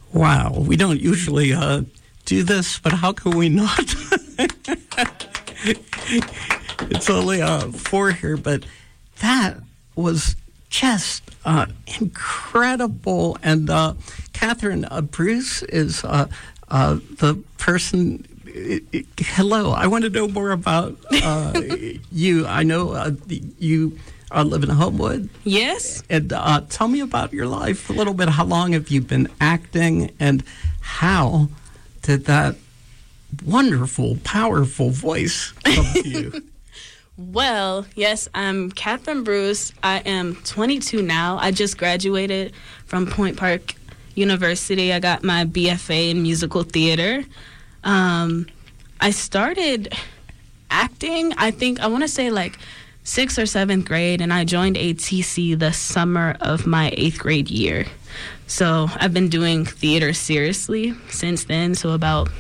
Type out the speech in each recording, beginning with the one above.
Wow, we don't usually do this, but how can we not? It's only 4 here, but that was just incredible. And Catherine, Bruce is the person. Hello, I want to know more about you. I know you live in Homewood. Yes. And tell me about your life a little bit. How long have you been acting, and how did that wonderful, powerful voice come to you? Well, yes, I'm Catherine Bruce. I am 22 now. I just graduated from Point Park University. I got my BFA in musical theater. I started acting, I want to say like 6th or 7th grade, and I joined ATC the summer of my 8th grade year. So I've been doing theater seriously since then, so about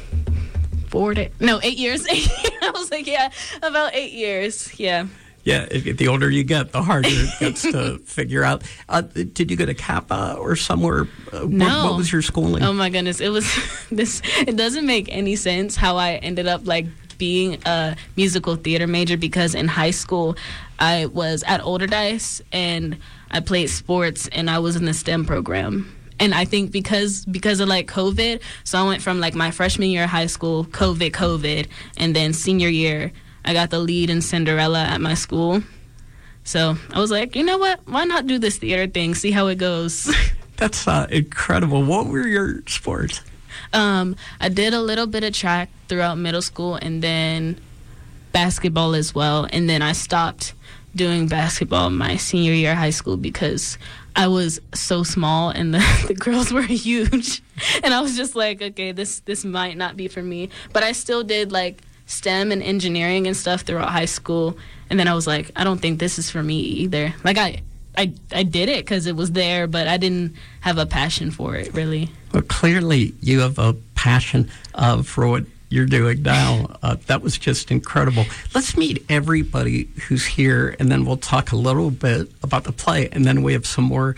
8 years. I was like, yeah, about 8 years, yeah. Yeah, the older you get, the harder it gets to figure out. Did you go to Kappa or somewhere? No. What was your schooling? Oh my goodness, it was this. It doesn't make any sense how I ended up like being a musical theater major, because in high school I was at Older Dice and I played sports and I was in the STEM program. And I think because of like COVID, so I went from like my freshman year of high school, COVID, and then senior year, I got the lead in Cinderella at my school. So I was like, you know what? Why not do this theater thing? See how it goes. That's incredible. What were your sports? I did a little bit of track throughout middle school, and then basketball as well. And then I stopped doing basketball my senior year of high school because I was so small and the girls were huge. And I was just like, okay, this might not be for me. But I still did like STEM and engineering and stuff throughout high school. And then I was like, I don't think this is for me either. Like I did it because it was there, but I didn't have a passion for it, really. Well, clearly you have a passion for what you're doing now. That was just incredible. Let's meet everybody who's here, and then we'll talk a little bit about the play, and then we have some more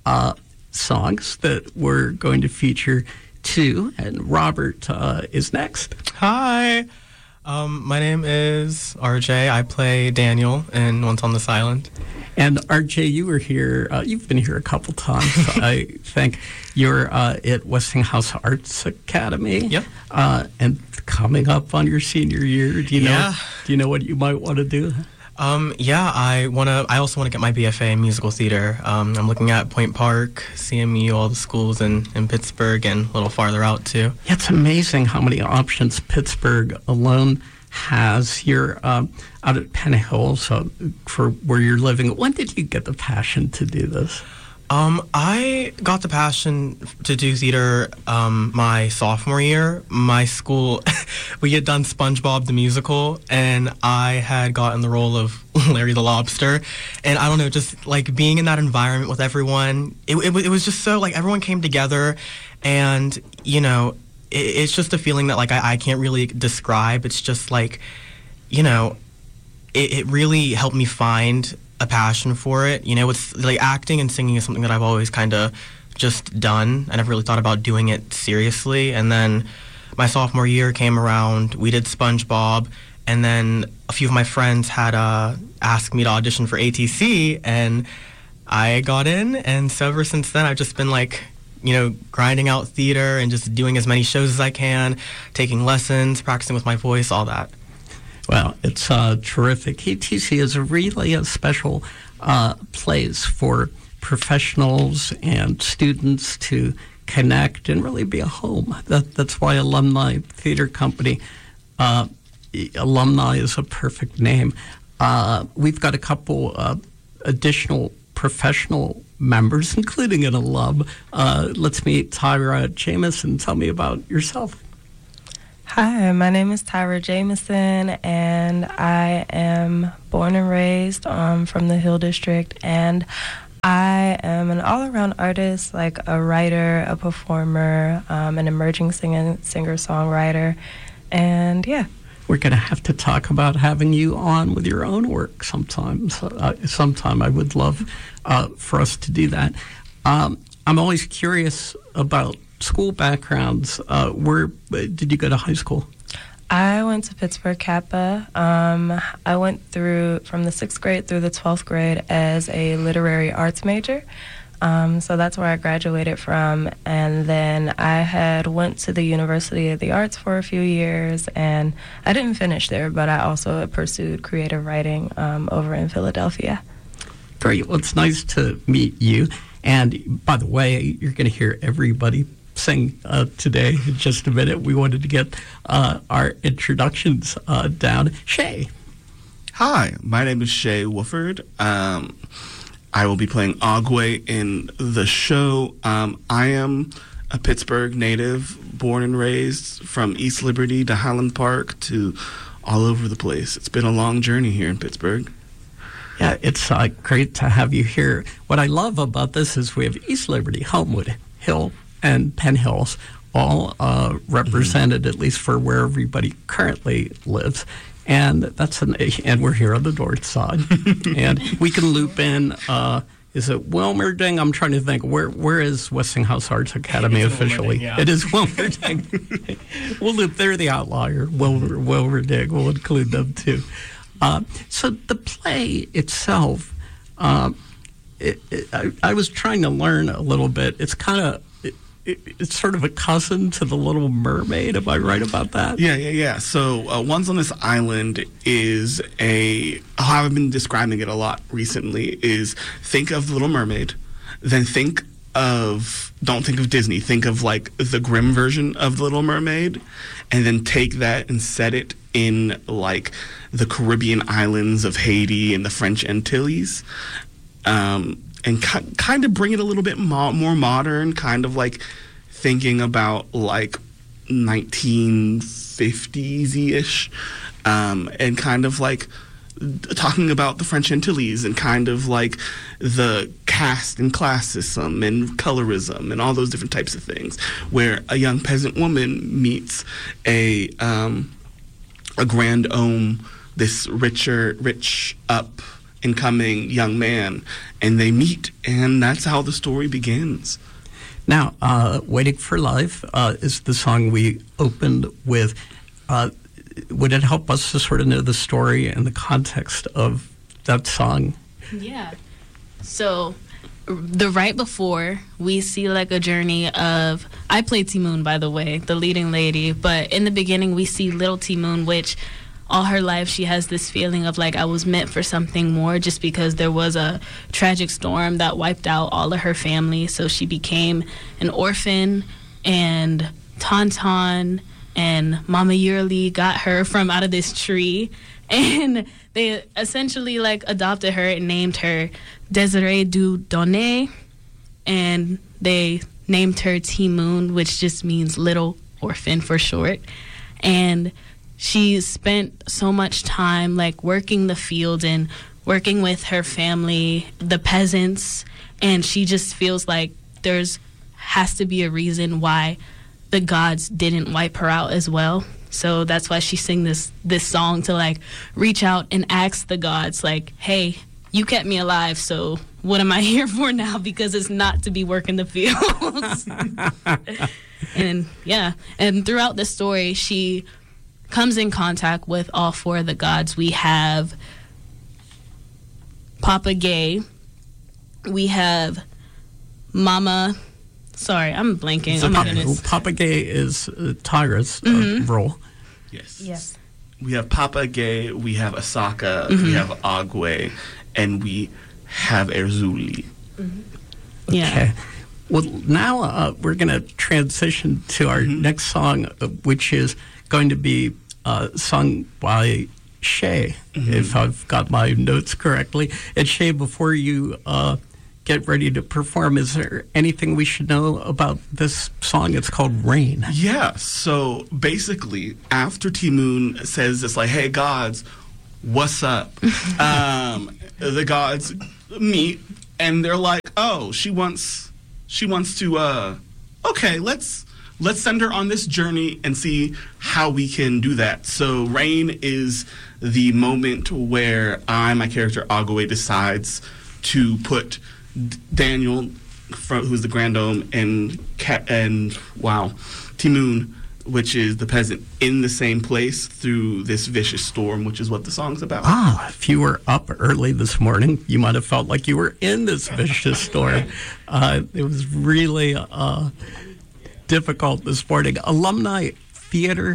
songs that we're going to feature too. And Robert is next. Hi. My name is RJ. I play Daniel in Once on This Island. And RJ, you were here. You've been here a couple times. I think you're at Westinghouse Arts Academy. Yep. And coming up on your senior year, do you know what you might want to do? I also want to get my BFA in musical theater. I'm looking at Point Park, CMU, all the schools in Pittsburgh, and a little farther out too. Yeah, it's amazing how many options Pittsburgh alone has. You're out at Penn Hill, so for where you're living. When did you get the passion to do this? I got the passion to do theater my sophomore year. My school, we had done SpongeBob the musical, and I had gotten the role of Larry the Lobster. And I don't know, just like being in that environment with everyone, it was just so like everyone came together, and you know, it's just a feeling that like I can't really describe. It's just like, you know, it really helped me find a passion for it. You know, it's like acting and singing is something that I've always kind of just done. I never really thought about doing it seriously. And then my sophomore year came around, we did SpongeBob, and then a few of my friends had asked me to audition for ATC, and I got in. And so ever since then, I've just been like, you know, grinding out theater and just doing as many shows as I can, taking lessons, practicing with my voice, all that. Well, it's terrific. ATC is really a special place for professionals and students to connect and really be a home. That's why Alumni Theater Company, alumni is a perfect name. We've got a couple additional professional members, including an alum. Let's meet Tyra Jameson. Tell me about yourself. Hi, my name is Tyra Jameson, and I am born and raised from the Hill District, and I am an all-around artist, like a writer, a performer, an emerging singer-songwriter, and yeah. We're going to have to talk about having you on with your own work sometime. Sometime I would love for us to do that. I'm always curious about school backgrounds. Where did you go to high school? I went to Pittsburgh Kappa. I went through from the 6th grade through the 12th grade as a literary arts major. So that's where I graduated from. And then I had went to the University of the Arts for a few years, and I didn't finish there, but I also pursued creative writing over in Philadelphia. Great. Well, it's nice to meet you. And by the way, you're going to hear everybody sing today in just a minute. We wanted to get our introductions down. Shay. Hi, my name is Shay Wooford. I will be playing Agwe in the show. I am a Pittsburgh native, born and raised from East Liberty to Highland Park to all over the place. It's been a long journey here in Pittsburgh. Yeah, it's great to have you here. What I love about this is we have East Liberty, Homewood, Hill, and Penn Hills all represented, at least for where everybody currently lives. And and we're here on the north side. And we can loop in, is it Wilmerding? I'm trying to think, where is Westinghouse Arts Academy officially? Wilmerding, yeah. It is Wilmerding. We'll loop, they're the outlier. Wilmerding, we'll include them too. So the play itself, I was trying to learn a little bit. It's kind of, it's sort of a cousin to The Little Mermaid. Am I right about that? Yeah. So Once on This Island is how I've been describing it a lot recently is think of The Little Mermaid, then don't think of Disney, think of like the Grimm version of The Little Mermaid, and then take that and set it in like the Caribbean islands of Haiti and the French Antilles. And kind of bring it a little bit more modern, kind of like thinking about like 1950s-ish, and kind of like talking about the French Antilles and kind of like the caste and classism and colorism and all those different types of things, where a young peasant woman meets a grand homme, this rich up incoming young man, and they meet, and that's how the story begins. Now, Waiting for Life is the song we opened with. Would it help us to sort of know the story and the context of that song? Yeah. So right before, we see like a journey of, I played Ti Moon, by the way, the leading lady, but in the beginning we see little Ti Moon, which all her life she has this feeling of like, I was meant for something more, just because there was a tragic storm that wiped out all of her family. So she became an orphan, and Tauntaun and Mama Yearly got her from out of this tree, and they essentially like adopted her and named her Desiree Dieudonné, and they named her Ti Moon, which just means little orphan for short. And she spent so much time like working the field and working with her family, the peasants, and she just feels like has to be a reason why the gods didn't wipe her out as well. So that's why she sing this song to like reach out and ask the gods like, hey, you kept me alive, so what am I here for now? Because it's not to be working the fields. And throughout the story, she comes in contact with all four of the gods. We have Papa Gay, we have Mama, sorry, I'm blanking. So oh my goodness. Papa Gay is Tyra's role. Yes. We have Papa Gay, we have Asaka, we have Agwe, and we have Erzuli. Yeah. Okay. Well, now we're going to transition to our next song, which is going to be sung by Shay, if I've got my notes correctly. And Shay, before you get ready to perform, is there anything we should know about this song? It's called Rain. Yeah, so basically, after Ti Moon says this, like, hey, gods, what's up? The gods meet, and they're like, oh, she wants to, okay, let's send her on this journey and see how we can do that. So Rain is the moment where my character Agwe, decides to put Daniel, who's the grand homme, and Ti-Moune, which is the peasant, in the same place through this vicious storm, which is what the song's about. If you were up early this morning, you might have felt like you were in this vicious storm. It was really difficult this morning. Alumni Theater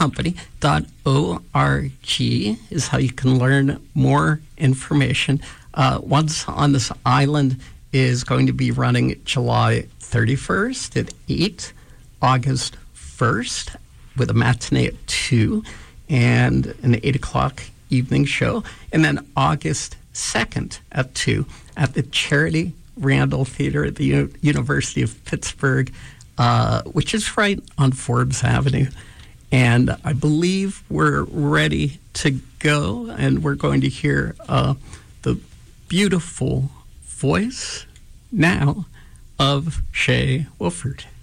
Company.org is how you can learn more information. Once on This Island is going to be running July 31st at 8, August 1st with a matinee at 2 and an 8 o'clock evening show, and then August 2nd at 2 at the Charity Randall Theater at the University of Pittsburgh, which is right on Forbes Avenue. And I believe we're ready to go, and we're going to hear the beautiful voice now of Shea Wolford.